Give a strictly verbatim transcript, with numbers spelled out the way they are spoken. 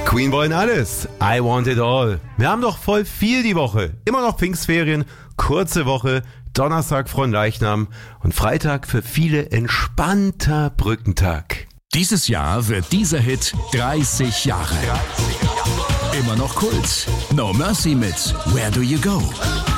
Queen wollen alles. I want it all. Wir haben doch voll viel die Woche. Immer noch Pfingstferien, kurze Woche, Donnerstag Fronleichnam und Freitag für viele entspannter Brückentag. Dieses Jahr wird dieser Hit dreißig Jahre. Immer noch Kult. No Mercy mit Where Do You Go?